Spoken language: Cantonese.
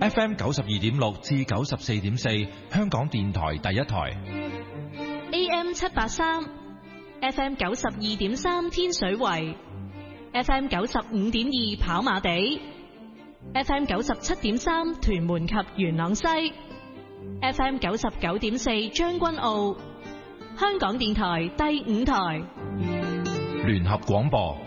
FM 92.6至94.4，香港電台第一台。 AM 783 FM 92.3天水圍 FM 95.2跑馬地 FM 97.3屯門及元朗西 FM 99.4將軍澳，香港電台第5台聯合廣播。